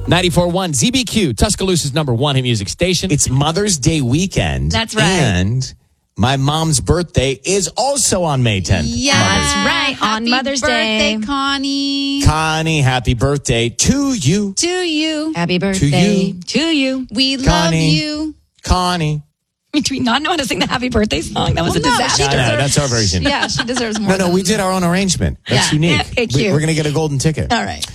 94.1 ZBQ, Tuscaloosa's number one hit music station. It's Mother's Day weekend. That's right. And my mom's birthday is also on May 10th. Yeah, That's right, on Mother's Day. Happy birthday, Connie. Connie, happy birthday to you. To you. Happy birthday to you. We love Connie. you. Connie. Do we not know how to sing the happy birthday song? That was a disaster. No, that's our version. Yeah, she deserves more. No, we did our own arrangement. That's Yeah. unique. Okay, cute. We're going to get a golden ticket. All right.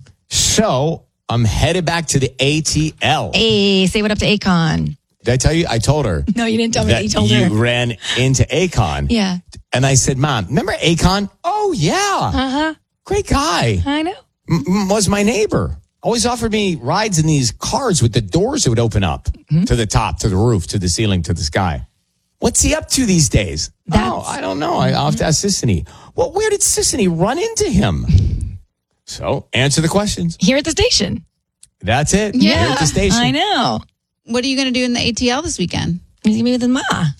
So I'm headed back to the ATL. Hey, say what up to Akon. Did I tell you? I told her. No, you didn't tell me. That You told you her. ran into Akon. Yeah. And I said, Mom, remember Akon? Oh, yeah. Uh-huh. Great guy. I know. Was my neighbor. Always offered me rides in these cars with the doors that would open up to the top, to the roof, to the ceiling, to the sky. What's he up to these days? I don't know. I'll have to ask Sissany. Well, where did Sissany run into him? So, answer the questions. Here at the station. That's it. Yeah. Here at the station. I know. What are you going to do in the ATL this weekend? He's going to be with Ma.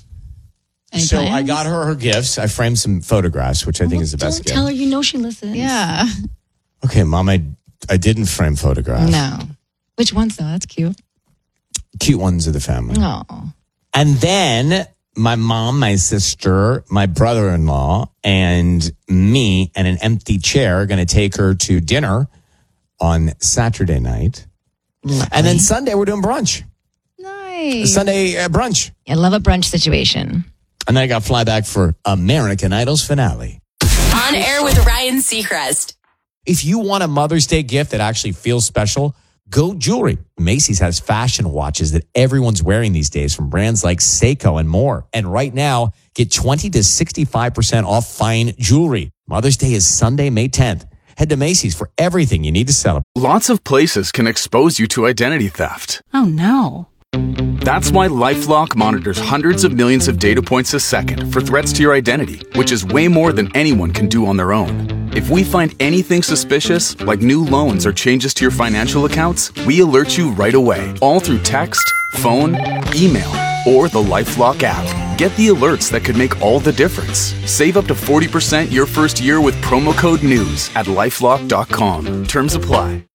Any So plans? I got her gifts. I framed some photographs, which I think is the best Don't gift. tell her you know she listens. Yeah. Okay, Mom, I didn't frame photographs. No. Which ones, though? That's cute. Cute ones of the family. Oh. And then my mom, my sister, my brother-in-law, and me and an empty chair are going to take her to dinner on Saturday night. And then Sunday, we're doing brunch. Nice. Sunday brunch. I love a brunch situation. And then I got to fly back for American Idol's finale. On air with Ryan Seacrest. If you want a Mother's Day gift that actually feels special, go jewelry. Macy's has fashion watches that everyone's wearing these days from brands like Seiko and more. And right now, get 20 to 65% off fine jewelry. Mother's Day is Sunday, May 10th. Head to Macy's for everything you need to celebrate. Lots of places can expose you to identity theft. Oh no. That's why LifeLock monitors hundreds of millions of data points a second for threats to your identity, which is way more than anyone can do on their own. If we find anything suspicious, like new loans or changes to your financial accounts, we alert you right away, all through text, phone, email, or the LifeLock app. Get the alerts that could make all the difference. Save up to 40% your first year with promo code NEWS at LifeLock.com. Terms apply.